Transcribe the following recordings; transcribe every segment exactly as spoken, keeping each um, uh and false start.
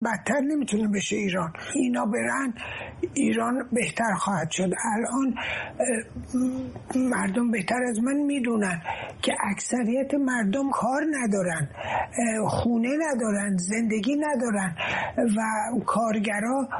بدتر نمیتونه بشه ایران. اینا برن ایران بهتر خواهد شد. الان مردم بهتر از من میدونن که اکثریت مردم کار ندارن، خونه ندارن، زندگی ندارن و کارگرا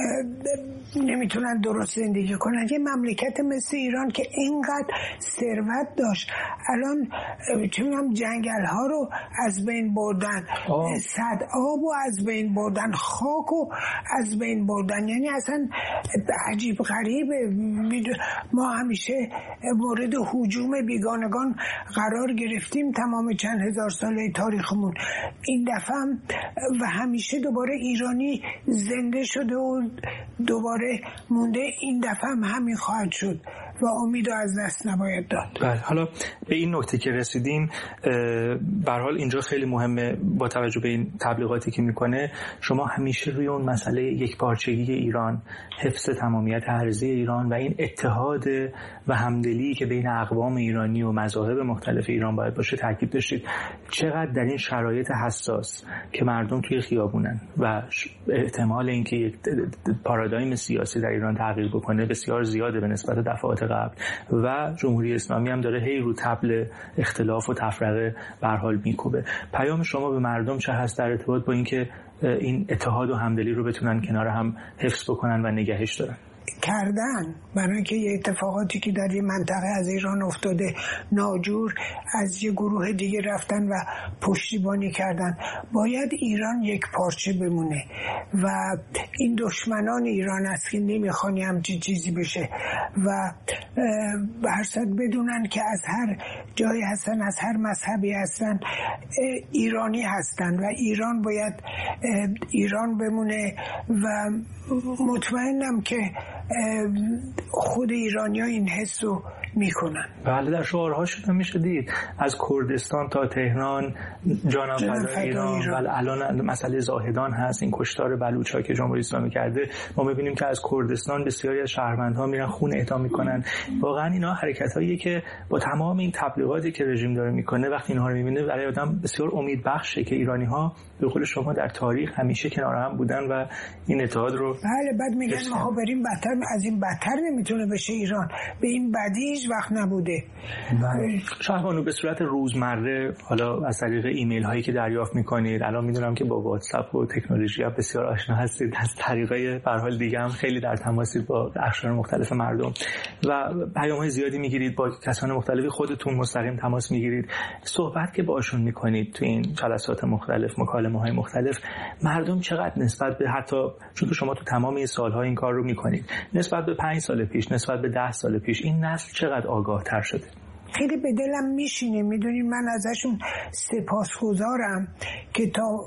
نمیتونن درست زندگی کنن. یه مملکت مثل ایران که اینقدر ثروت داشت الان چه میگم جنگل ها رو از بین بردن، سد آب رو از بین بردن، خاک رو از بین بردن. یعنی اصلا عجیب غریبه. ما همیشه مورد هجوم بیگانگان قرار گرفتیم تمام چند هزار ساله تاریخمون. این دفعه هم و همیشه دوباره ایرانی زنده شده و دوباره مونده. این دفعه هم همین خواهد شد و امیدو از دست نباید داد. بله، حالا به این نکته که رسیدیم، به هر حال اینجا خیلی مهمه با توجه به این تبلیغاتی که میکنه، شما همیشه روی اون مسئله یکپارچگی ایران، حفظ تمامیت ارضی ایران و این اتحاد و همدلی که بین اقوام ایرانی و مذاهب مختلف ایران باید باشه تاکید داشتید. چقدر در این شرایط حساس که مردم توی خیابونن و احتمال اینکه یک پارادایم سیاسی در ایران تغییر بکنه بسیار زیاده به نسبت دفعات قبل و جمهوری اسلامی هم داره هی رو طبل اختلاف و تفرقه به هر حال میکوبه، پیام شما به مردم چه هست در ارتباط با اینکه این اتحاد و همدلی رو بتونن کنار هم حفظ بکنن و نگهش دارن؟ کردن، برای اینکه یه اتفاقاتی که در یه منطقه از ایران افتاده ناجور از یه گروه دیگه رفتن و پشتیبانی کردن. باید ایران یک پارچه بمونه و این دشمنان ایران است که نمیخوانی همچین چیزی بشه و به هر صورت بدونن که از هر جایی هستن، از هر مذهبی هستن، ایرانی هستن و ایران باید ایران بمونه و مطمئنم که خود ایرانی ها این حس رو میکنن. بله، در شعارهاشون میشه دید از کردستان تا تهران جانم فدای ایران. ولی الان مسئله زاهدان هست، این کشتار بلوچ‌ها که جمهوری اسلامی کرده. ما میبینیم که از کردستان بسیاری از شهروندها میرن خون اهدا میکنن. واقعا اینا حرکتایی که با تمام این تبلیغاتی که رژیم داره میکنه وقتی اینها رو میبینه برای آدم بسیار امیدبخشه که ایرانی ها به قول شما در تاریخ همیشه کنار هم بودن و این اتحاد رو. بله، بعد میگن ما بریم بدتر، از این بدتر نمیتونه بشه ایران، به این بدی هیچ وقت نبوده. شهربانو، به صورت روزمره حالا از طریق ایمیل هایی که دریافت میکنید، الان میدونم که با واتساپ و تکنولوژی ها بسیار آشنا هستید، از طریقای به هر حال دیگه هم خیلی در تماسید با اقشار مختلف مردم و پیام های زیادی میگیرید، با کسان مختلفی خودتون مستقیم تماس میگیرید. صحبت که باشون میکنید تو این جلسات مختلف، مکالمه های مختلف، مردم چقدر نسبت به، حتی چون شما تو تمام این سالها این کار رو میکنید، نسبت به پنج سال پیش، نسبت به ده سال پیش این نسل چقدر آگاه تر شده؟ خیلی به دلم میشینه. میدونید من ازشون سپاسگزارم که تا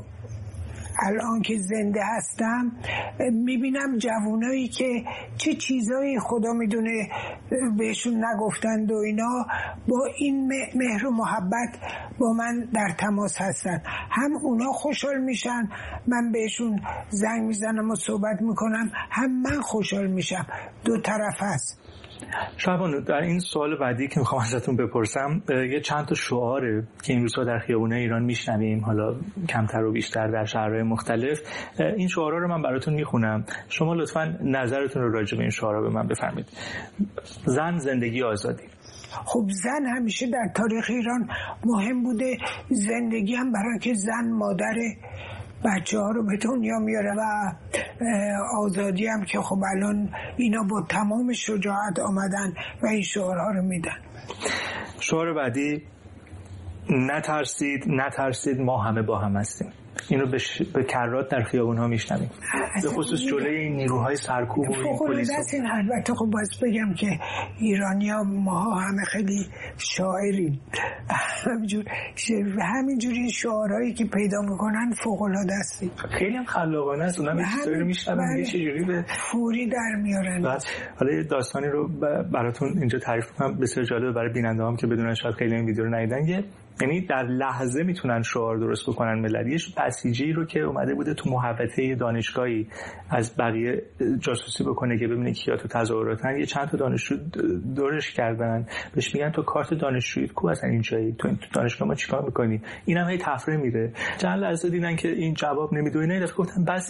الان که زنده هستم میبینم جوانایی که چه چیزایی خدا میدونه بهشون نگفتند و اینا با این مهر و محبت با من در تماس هستن. هم اونا خوشحال میشن، من بهشون زنگ میزنم و صحبت میکنم، هم من خوشحال میشم. دو طرف هست. شهربانو، در این سوال بعدی که میخوام ازتون بپرسم، یه چند تا شعاره که این روزها در خیابونای ایران میشنویم، حالا کمتر و بیشتر در شهرهای مختلف، این شعارها رو من براتون میخونم، شما لطفاً نظرتون رو راجع به این شعارها به من بفرمایید. زن، زندگی، آزادی. خب زن همیشه در تاریخ ایران مهم بوده، زندگی هم برای که زن مادره بچه ها رو به دنیا میاره و آزادی هم که خب الان اینا با تمام شجاعت آمدن و این شعارها رو میدن. شعار بعدی، نترسید نترسید ما همه با هم هستیم. اینو به, ش... به کرات در خیابون ها میشنویم، به خصوص جلوی این نیروهای سرکوب و این پلیس. این البته خب باید بگم که ایرانی‌ها ما همه خیلی شاعریم، همینجور همینجوری شعارهایی که پیدا میکنن فوق العاده است. خیلی هم خلاقانه است. اونم چیزایی رو میشنوم یه چجوری به فوری در میارن. حالا یه داستانی رو براتون اینجا تعریف کنم بسیار جالبه برای بیننده‌هام که بدونن شاید خیلی این ویدیو رو ندیدن. یه یعنی در لحظه میتونن شعار درست بکنن ملت. یه بسیجی رو که اومده بوده تو محوطه دانشگاهی از بقیه جاسوسی بکنه که ببینه کیا تو تظاهراتن، یه چند تا دانشجو دورش کردن، بهش میگن تو کارت دانشجویی کو اصلا اینجایی، تو این دانشگاه ما چیکار میکنی؟ اینم هی تفره میره. چند لحظه دیدن که این جواب نمیده، اینا گفتن بس